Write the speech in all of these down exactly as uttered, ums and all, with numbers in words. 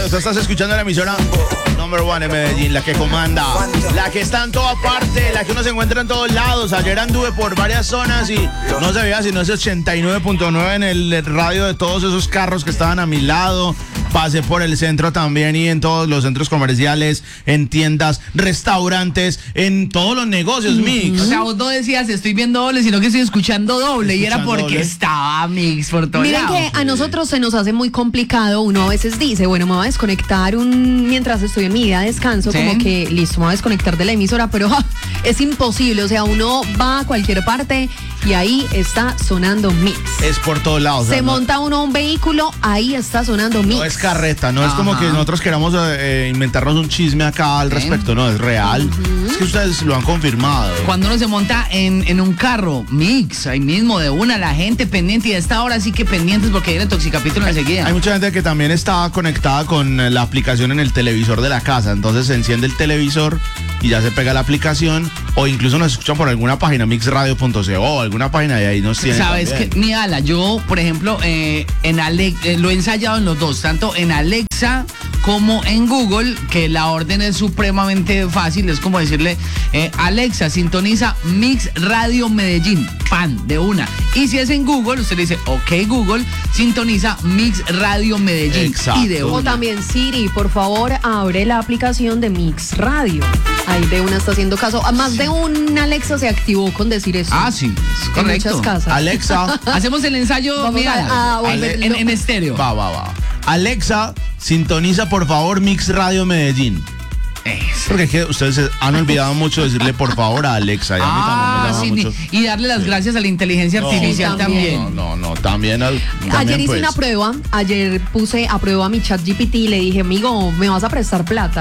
Tú estás escuchando la emisora Number One en Medellín, la que comanda, la que está en toda parte, la que uno se encuentra en todos lados. Ayer anduve por varias zonas y no se veía sino ese ochenta y nueve punto nueve en el radio de todos esos carros que estaban a mi lado. Pasé por el centro también y en todos los centros comerciales, en tiendas, restaurantes, en todos los negocios, mm-hmm. Mix. O sea, vos no decías estoy viendo doble, sino que estoy escuchando doble. Escuchando y era porque doble. Estaba Mix por todo Miren lado. que a nosotros se nos hace muy complicado. Uno a veces dice, bueno, me voy a desconectar un mientras estoy en mi día de descanso, ¿sí? Como que listo, me voy a desconectar de la emisora, pero ja, es imposible. O sea, uno va a cualquier parte y ahí está sonando Mix. Es por todos lados. Se o sea, monta no, uno a un vehículo, ahí está sonando Mix. No es carreta, no. Ajá. Es como que nosotros queramos eh, inventarnos un chisme acá al respecto, no, es real. Uh-huh. Es que ustedes lo han confirmado. Cuando uno se monta en, en un carro, Mix, ahí mismo de una, la gente pendiente, y a esta hora sí que pendientes porque viene Toxicapítulo enseguida. Hay mucha gente que también está conectada con la aplicación en el televisor de la casa, entonces se enciende el televisor y ya se pega la aplicación, o incluso nos escuchan por alguna página, mixradio punto co, o alguna página de ahí nos tienen. Sabes también. Que, mi ala, yo, por ejemplo, eh, en Alex, eh, lo he ensayado en los dos, tanto en Alexa como en Google, que la orden es supremamente fácil, es como decirle, eh, Alexa, sintoniza Mix Radio Medellín, pan, de una. Y si es en Google, usted le dice, ok Google, sintoniza Mix Radio Medellín. Exacto. Y de una. O también Siri, por favor, abre la aplicación de Mix Radio. Ahí de una está haciendo caso. A más de un Alexa se activó con decir eso. Ah, sí, es correcto. En muchas casas. Alexa. Hacemos el ensayo mira, a, a Ale- en, en estéreo. Va, va, va. Alexa, sintoniza por favor Mix Radio Medellín. Eso. Porque es que ustedes se han olvidado mucho decirle por favor a Alexa. Y a mí ah, también me sí, mucho. Y darle las sí. gracias a la inteligencia no, artificial sí, también. No, no, no, también. Al, también ayer hice pues. una prueba, ayer puse a prueba mi chat G P T y le dije, amigo, ¿me vas a prestar plata?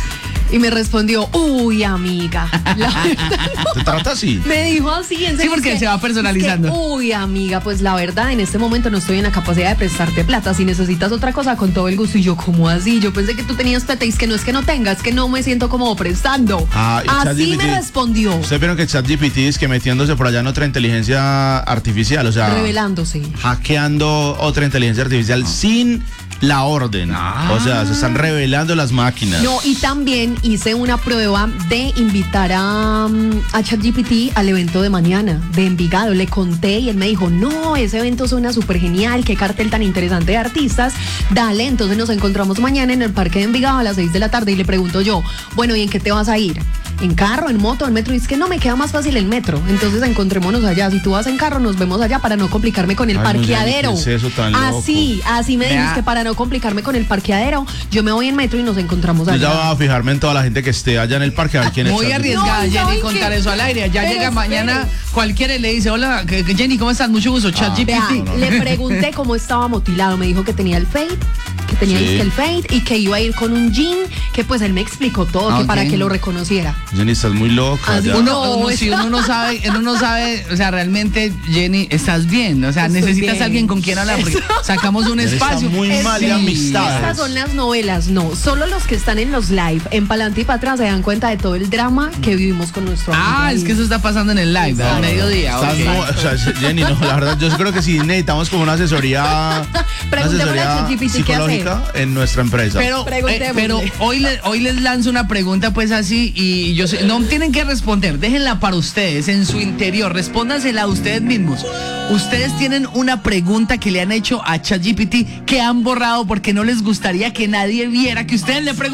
Y me respondió, uy, amiga. La verdad, no. ¿Te trata así? Me dijo así, en serio. Sí, porque que, se va personalizando. Es que, uy, amiga, pues la verdad, en este momento no estoy en la capacidad de prestarte plata. Si necesitas otra cosa, con todo el gusto. Y yo, ¿cómo así? Yo pensé que tú tenías plata y es que no es que no tengas, es que no me siento como prestando. Ah, así me respondió. Ustedes vieron que ChatGPT es que metiéndose por allá en otra inteligencia artificial, o sea. Revelándose. Hackeando otra inteligencia artificial ah. sin la orden. Ah. O sea, se están revelando las máquinas. No, y también hice una prueba de invitar a, a ChatGPT al evento de mañana de Envigado. Le conté y él me dijo, no, ese evento suena súper genial, qué cartel tan interesante de artistas. Dale, entonces nos encontramos mañana en el Parque de Envigado a las seis de la tarde y le pregunto yo, bueno, ¿y en qué te vas a ir? ¿En carro, en moto, en metro? Y es que no, me queda más fácil el metro. Entonces encontrémonos allá. Si tú vas en carro, nos vemos allá para no complicarme con el Ay, parqueadero. No sé, ¿qué es eso tan así, loco? así me dices que para no complicarme con el parqueadero, yo me voy en metro y nos encontramos allá. Yo ya voy a fijarme en toda la gente que esté allá en el parque a ver quién es. Muy arriesgada, no, Jenny, contar eso al aire. Ya llega mañana cualquiera y le dice, hola, Jenny, ¿cómo estás? Mucho gusto, ChatGPT. Ah, no, no. Le pregunté cómo estaba motilado. Me dijo que tenía el fade, que tenía sí. el fade y que iba a ir con un jean, que pues él me explicó todo, okay. que para que lo reconociera. Jenny, estás muy loca. Uno, no, uno, si uno no sabe, uno no sabe, o sea, realmente, Jenny, estás bien. O sea, Estoy necesitas bien. alguien con quien hablar porque sacamos un espacio. Está muy es, mal de sí. amistades. Estas son las novelas, no. Solo los que están en los live, en Palante y para atrás, se dan cuenta de todo el drama que vivimos con nuestro amigo. Ah, es que eso está pasando en el live, al mediodía. Okay. No, o sea, Jenny, no, la verdad, yo creo que sí necesitamos como una asesoría, una asesoría psicológica en nuestra empresa. Pero, eh, pero hoy, le, hoy les lanzo una pregunta pues así y yo sé, no tienen que responder, déjenla para ustedes, en su interior, respóndasela a ustedes mismos. Ustedes tienen una pregunta que le han hecho a ChatGPT que han borrado porque no les gustaría que nadie viera que ustedes le pregunten.